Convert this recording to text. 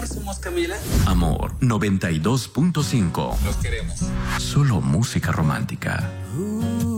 amor, somos Camila. Amor 92.5. Los queremos. Solo música romántica.